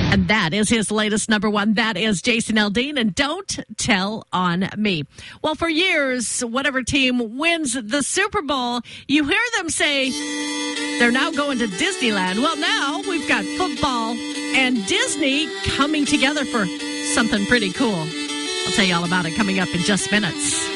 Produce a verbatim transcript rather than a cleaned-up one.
And that is his latest number one. That is Jason Aldean, and Don't Tell on Me. Well, for years, whatever team wins the Super Bowl, you hear them say they're now going to Disneyland. Well, now we've got football and Disney coming together for something pretty cool. I'll tell you all about it coming up in just minutes.